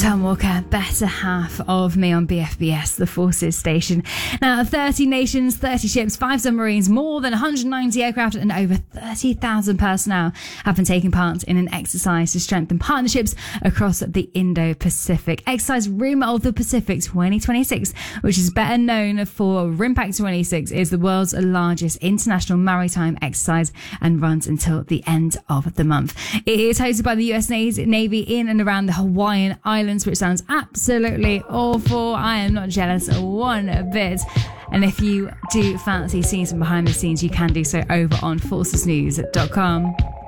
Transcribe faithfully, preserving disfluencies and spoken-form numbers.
Tom Walker, better half of me on B F B S, the Forces station. Now, thirty nations, thirty ships, five submarines, more than one hundred ninety aircraft and over thirty thousand personnel have been taking part in an exercise to strengthen partnerships across the Indo-Pacific. Exercise Rim of the Pacific twenty twenty-six, which is better known for RIMPAC twenty-six, is the world's largest international maritime exercise and runs until the end of the month. It is hosted by the U S Navy in and around the Hawaiian Islands, which sounds absolutely awful. I am not jealous one bit. And if you do fancy seeing some behind the scenes, you can do so over on forces news dot com.